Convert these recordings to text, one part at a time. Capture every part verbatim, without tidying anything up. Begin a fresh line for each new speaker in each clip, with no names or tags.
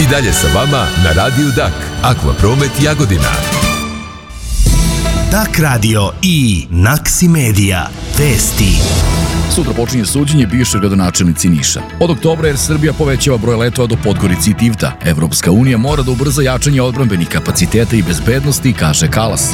I dalje sa vama na Radiju Dak, Akvapromet Jagodina.
Dak radio i Naksi Medija. Vesti.
Sutra počinje suđenje bivšoj gradonačelnici Niša. Od oktobra Air Srbija povećava broj letova do Podgorice i Tivta. Evropska unija mora da ubrza jačanje odbrambenih kapaciteta i bezbednosti, kaže Kalas.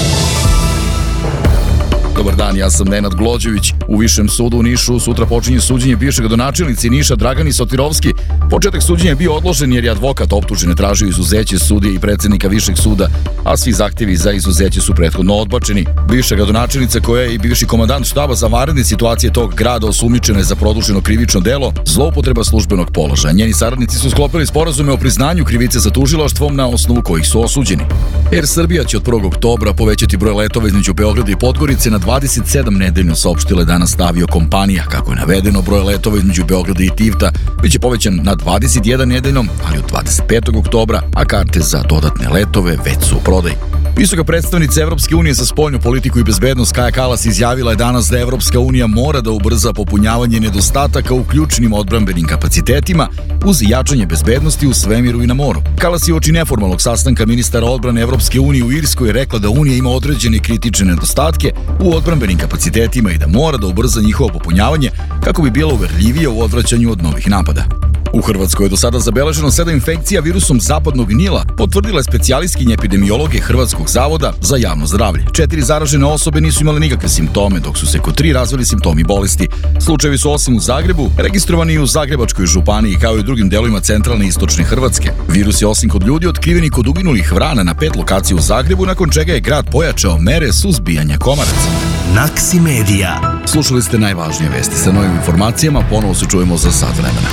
Dobar dan, ja sam Nenad Glođević. U Višem sudu u Nišu sutra počinje suđenje bivše gradonačelnici Niša Dragani Sotirovski. Početak suđenja je bio odložen jer je advokat optužene tražio izuzeće sudije i predsednika Višeg suda, a svi zahtjevi za izuzeće su prethodno odbačeni. Bivša gradonačelnica, koja je i bivši komandant štaba za vanredne situacije tog grada, osumnjičena je za produženo krivično delo zloupotreba službenog položaja. Njeni saradnici su sklopili sporazume o priznanju krivice sa tužilaštvom na osnovu kojih su osuđeni. Air Srbija će od prvog oktobra povećati broj letova između Beograda i Podgorice na dvadeset sedam nedeljno, saopštila je danas avio kompanija. Kako je navedeno, broj letova između Beograda i Tivta biće povećan na dvadeset jedan nedeljno, ali od dvadeset petog oktobra, a karte za dodatne letove već su u prodaji. Visoka predstavnica Evropske unije za spoljnu politiku i bezbednost Kaja Kalas izjavila je danas da Evropska unija mora da ubrza popunjavanje nedostataka u ključnim odbrambenim kapacitetima uz jačanje bezbednosti u svemiru i na moru. Kalas je uoči neformalnog sastanka ministara odbrane Evropske unije u Irskoj rekla da Unija ima određene kritične nedostatke u odbrambenim kapacitetima i da mora da ubrza njihovo popunjavanje kako bi bila uverljivija u odvraćanju od novih napada. U Hrvatskoj je do sada zabeleženo sedam infekcija virusom zapadnog Nila, potvrdila je specijaliskinja epidemiologe Hrvatskog zavoda za javno zdravlje. Četiri zaražene osobe nisu imale nikakve simptome, dok su se kod tri razvili simptomi bolesti. Slučajevi su osim u Zagrebu registrovani i u Zagrebačkoj županiji, kao i u drugim delovima centralne i istočne Hrvatske. Virus je osim kod ljudi otkriven i kod uginulih vrana na pet lokacija u Zagrebu, nakon čega je grad pojačao mere suzbijanja komaraca.
Naksi Medija.
Slušali ste najvažnije vesti. Sa novim informacijama ponovo se čujemo za sat vremena.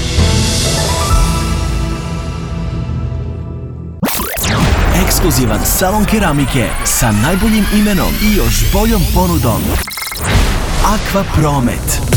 Ekskluzivan salon keramike sa najboljim imenom i još boljom ponudom. Akvapromet.